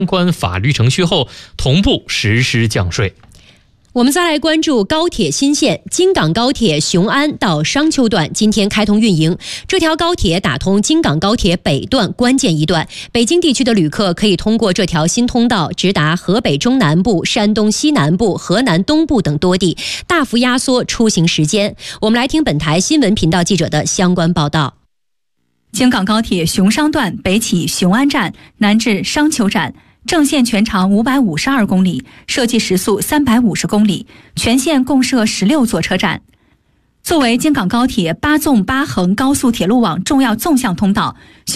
关法律程序后，同步实施降税。 我们再来关注高铁新线京港高铁雄安到商丘段今天开通运营。这条高铁打通京港高铁北段关键一段，北京地区的旅客可以通过这条新通道直达河北中南部、山东西南部、河南东部等多地，大幅压缩出行时间。我们来听本台新闻频道记者的相关报道。 京港高铁雄商段北起雄安站，南至商丘站，正线全长552公里，设计时速350公里，全线共设16座车站。作为京港高铁8纵8横高速铁路网重要纵向通道，